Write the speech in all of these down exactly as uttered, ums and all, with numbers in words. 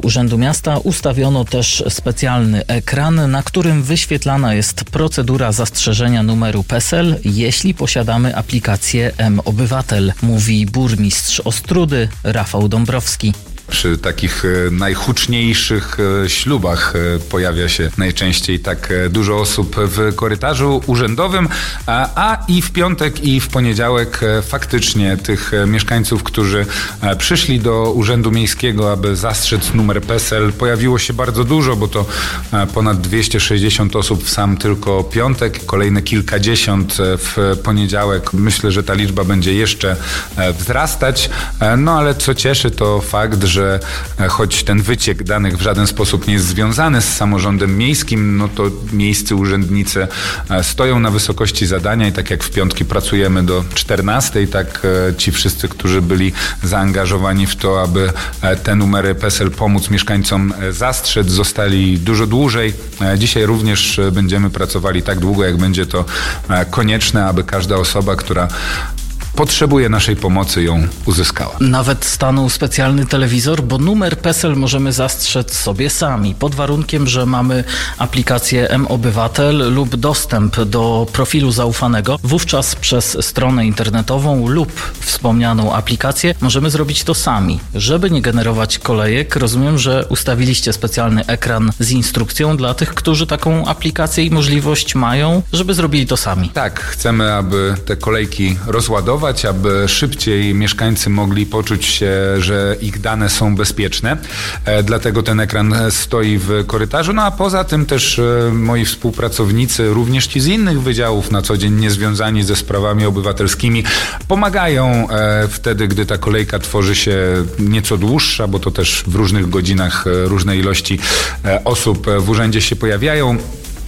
Urzędu Miasta ustawiono też specjalny ekran, na którym wyświetlana jest procedura zastrzeżenia numeru PESEL, jeśli posiadamy aplikację mObywatel, mówi burmistrz Ostródy Rafał Dąbrowski. Przy takich najhuczniejszych ślubach pojawia się najczęściej tak dużo osób w korytarzu urzędowym, a, a i w piątek i w poniedziałek faktycznie tych mieszkańców, którzy przyszli do Urzędu Miejskiego, aby zastrzec numer PESEL, pojawiło się bardzo dużo, bo to ponad dwieście sześćdziesiąt osób w sam tylko piątek, kolejne kilkadziesiąt w poniedziałek. Myślę, że ta liczba będzie jeszcze wzrastać, no ale co cieszy, to fakt, że że choć ten wyciek danych w żaden sposób nie jest związany z samorządem miejskim, no to miejscy urzędnicy stoją na wysokości zadania i tak jak w piątki pracujemy do czternastej, tak ci wszyscy, którzy byli zaangażowani w to, aby te numery PESEL pomóc mieszkańcom zastrzec, zostali dużo dłużej. Dzisiaj również będziemy pracowali tak długo, jak będzie to konieczne, aby każda osoba, która potrzebuje naszej pomocy, ją uzyskała. Nawet stanął specjalny telewizor, bo numer PESEL możemy zastrzec sobie sami, pod warunkiem, że mamy aplikację mObywatel lub dostęp do profilu zaufanego. Wówczas przez stronę internetową lub wspomnianą aplikację możemy zrobić to sami. Żeby nie generować kolejek, rozumiem, że ustawiliście specjalny ekran z instrukcją dla tych, którzy taką aplikację i możliwość mają, żeby zrobili to sami. Tak, chcemy, aby te kolejki rozładować, aby szybciej mieszkańcy mogli poczuć się, że ich dane są bezpieczne. E, dlatego ten ekran stoi w korytarzu. No a poza tym też e, moi współpracownicy, również ci z innych wydziałów na co dzień niezwiązani ze sprawami obywatelskimi, pomagają e, wtedy, gdy ta kolejka tworzy się nieco dłuższa, bo to też w różnych godzinach e, różne ilości e, osób w urzędzie się pojawiają.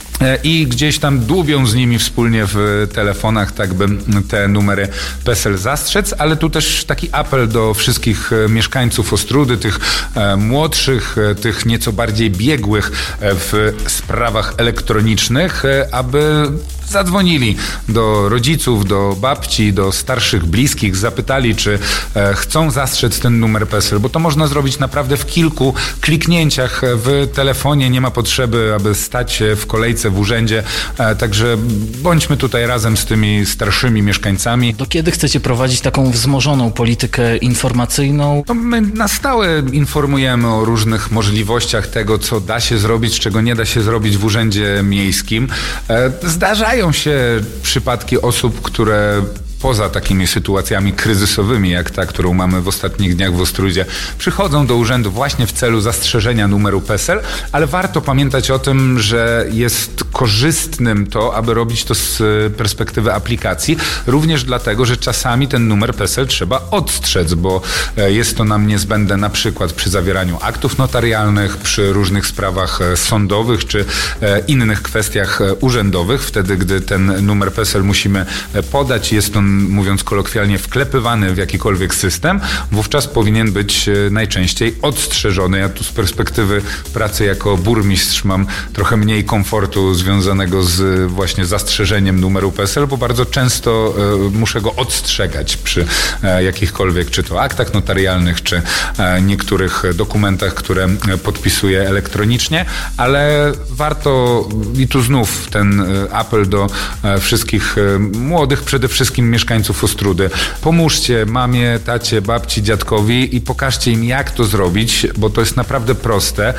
I gdzieś tam dłubią z nimi wspólnie w telefonach, tak by te numery PESEL zastrzec, ale tu też taki apel do wszystkich mieszkańców Ostródy, tych młodszych, tych nieco bardziej biegłych w sprawach elektronicznych, aby zadzwonili do rodziców, do babci, do starszych bliskich, zapytali, czy e, chcą zastrzec ten numer PESEL, bo to można zrobić naprawdę w kilku kliknięciach w telefonie. Nie ma potrzeby, aby stać w kolejce w urzędzie. E, także bądźmy tutaj razem z tymi starszymi mieszkańcami. Do kiedy chcecie prowadzić taką wzmożoną politykę informacyjną? No, my na stałe informujemy o różnych możliwościach tego, co da się zrobić, czego nie da się zrobić w urzędzie miejskim. E, zdarzają się przypadki osób, które poza takimi sytuacjami kryzysowymi, jak ta, którą mamy w ostatnich dniach w Ostródzie, przychodzą do urzędu właśnie w celu zastrzeżenia numeru PESEL, ale warto pamiętać o tym, że jest korzystnym to, aby robić to z perspektywy aplikacji, również dlatego, że czasami ten numer PESEL trzeba odstrzec, bo jest to nam niezbędne na przykład przy zawieraniu aktów notarialnych, przy różnych sprawach sądowych, czy innych kwestiach urzędowych. Wtedy, gdy ten numer PESEL musimy podać, jest on, mówiąc kolokwialnie, wklepywany w jakikolwiek system, wówczas powinien być najczęściej odstrzeżony. Ja tu z perspektywy pracy jako burmistrz mam trochę mniej komfortu związanego z właśnie zastrzeżeniem numeru PESEL, bo bardzo często e, muszę go odstrzegać przy e, jakichkolwiek, czy to aktach notarialnych, czy e, niektórych dokumentach, które podpisuję elektronicznie, ale warto, i tu znów ten e, apel do e, wszystkich e, młodych, przede wszystkim mieszkańców Ostródy. Pomóżcie mamie, tacie, babci, dziadkowi i pokażcie im, jak to zrobić, bo to jest naprawdę proste,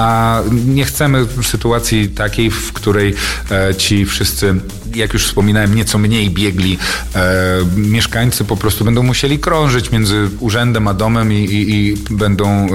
a nie chcemy sytuacji takiej, w której e, ci wszyscy, jak już wspominałem, nieco mniej biegli e, mieszkańcy po prostu będą musieli krążyć między urzędem a domem i, i, i będą e,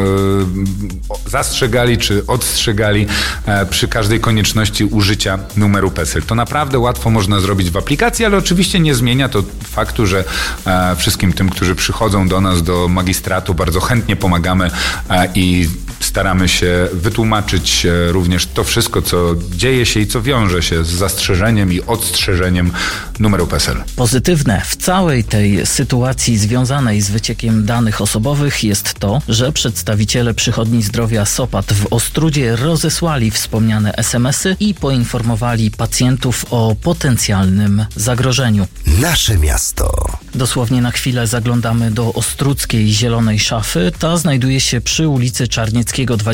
zastrzegali czy odstrzegali e, przy każdej konieczności użycia numeru PESEL. To naprawdę łatwo można zrobić w aplikacji, ale oczywiście nie zmienia to faktu, że e, wszystkim tym, którzy przychodzą do nas, do magistratu, bardzo chętnie pomagamy e, i staramy się wytłumaczyć e, również to wszystko, co dzieje się i co wiąże się z zastrzeżeniem i odstrzeżeniem numeru PESEL. Pozytywne w całej tej sytuacji związanej z wyciekiem danych osobowych jest to, że przedstawiciele Przychodni Zdrowia Sopat w Ostródzie rozesłali wspomniane es em esy i poinformowali pacjentów o potencjalnym zagrożeniu. Nasze miasto. Dosłownie na chwilę zaglądamy do ostródzkiej Zielonej Szafy. Ta znajduje się przy ulicy Czarnieckiego